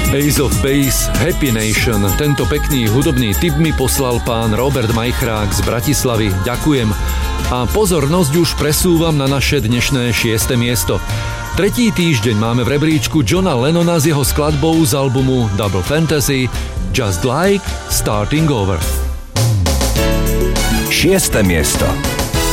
Ace of Base, Happy Nation. Tento pekný hudobný tip mi poslal pán Robert Majchrák z Bratislavy. Ďakujem. A pozornosť už presúvam na naše dnešné 6. miesto. Tretí týždeň máme v rebríčku Johna Lennona s jeho skladbou z albumu Double Fantasy Just Like Starting Over. 6. miesto.